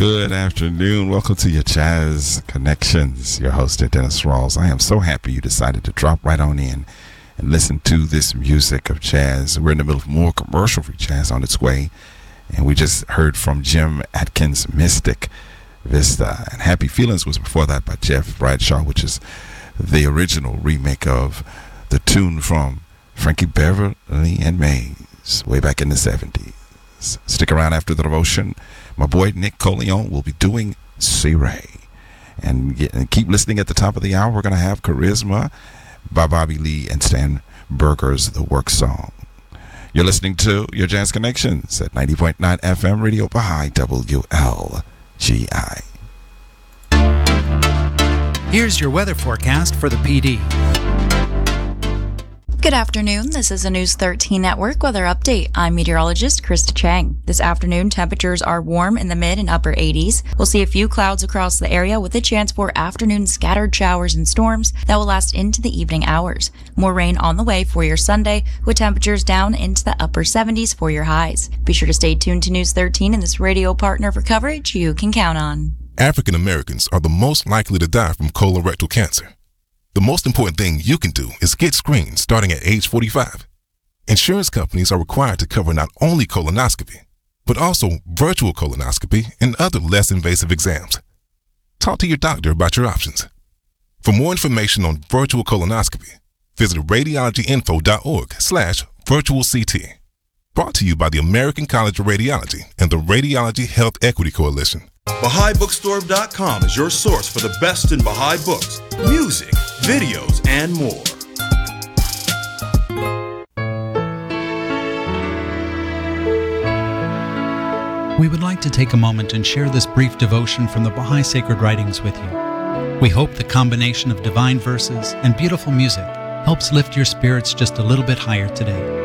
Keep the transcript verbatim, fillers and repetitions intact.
Good afternoon. Welcome to your Jazz Connections. Your host, Dennis Rawls. I am so happy you decided to drop right on in and listen to this music of jazz. We're in the middle of more commercial-free jazz on its way. And we just heard from Jim Adkins' Mystic Vista. And Happy Feelings was before that by Jeff Bradshaw, which is the original remake of the tune from Frankie Beverly and Mays way back in the seventies. Stick around after the devotion. My boy Nick Coleon will be doing C. Ray. And, get, and keep listening at the top of the hour. We're going to have Charisma by Bobby Lee and Stan Berger's The Work Song. You're listening to your Jazz Connections at ninety point nine F M Radio by W L G I. Here's your weather forecast for the P D. Good afternoon. This is a News thirteen Network weather update. I'm meteorologist Krista Chang. This afternoon, temperatures are warm in the mid and upper eighties. We'll see a few clouds across the area with a chance for afternoon scattered showers and storms that will last into the evening hours. More rain on the way for your Sunday, with temperatures down into the upper seventies for your highs. Be sure to stay tuned to News thirteen and this radio partner for coverage you can count on. African Americans are the most likely to die from colorectal cancer. The most important thing you can do is get screened starting at age forty-five. Insurance companies are required to cover not only colonoscopy, but also virtual colonoscopy and other less invasive exams. Talk to your doctor about your options. For more information on virtual colonoscopy, visit radiologyinfo.org slash virtual CT. Brought to you by the American College of Radiology and the Radiology Health Equity Coalition. Baha'i Bookstore dot com is your source for the best in Baha'i books, music, videos, and more. We would like to take a moment and share this brief devotion from the Baha'i Sacred Writings with you. We hope the combination of divine verses and beautiful music helps lift your spirits just a little bit higher today.